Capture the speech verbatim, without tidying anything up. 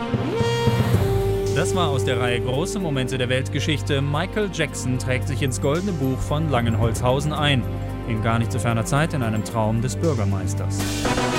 Das war aus der Reihe Große Momente der Weltgeschichte. Michael Jackson trägt sich ins Goldene Buch von Langenholzhausen ein. In gar nicht so ferner Zeit in einem Traum des Bürgermeisters.